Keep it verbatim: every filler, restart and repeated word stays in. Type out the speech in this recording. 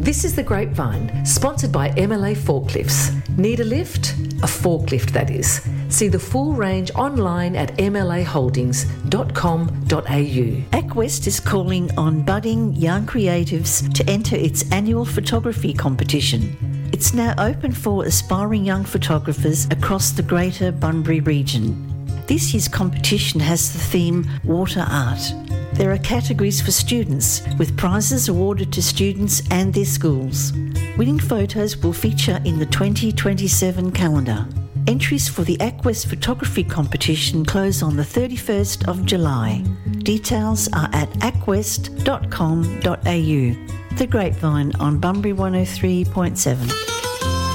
This is The Grapevine, sponsored by M L A Forklifts. Need a lift? A forklift, that is. See the full range online at m l a holdings dot com dot a u. ACWest is calling on budding young creatives to enter its annual photography competition. It's now open for aspiring young photographers across the Greater Bunbury region. This year's competition has the theme Water Art. There are categories for students, with prizes awarded to students and their schools. Winning photos will feature in the twenty twenty-seven calendar. Entries for the ACWest photography competition close on the thirty-first of July. Details are at acwest dot com dot a u. The Grapevine on Bunbury one oh three point seven.